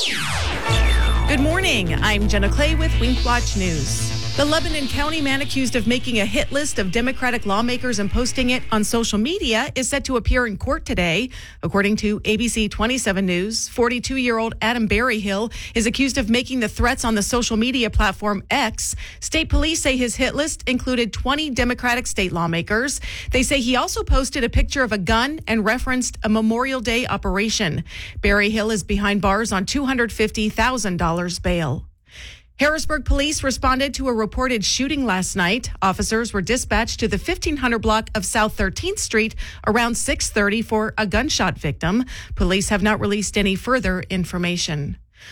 Good morning. I'm Jenna Clay with Wink Watch News. The Lebanon County man accused of making a hit list of Democratic lawmakers and posting it on social media is set to appear in court today. According to ABC 27 News, 42-year-old Adam Berryhill is accused of making the threats on the social media platform X. State police say his hit list included 20 Democratic state lawmakers. They say he also posted a picture of a gun and referenced a Memorial Day operation. Berryhill is behind bars on $250,000 bail. Harrisburg police responded to a reported shooting last night. Officers were dispatched to the 1500 block of South 13th Street around 6:30 for a gunshot victim. Police have not released any further information.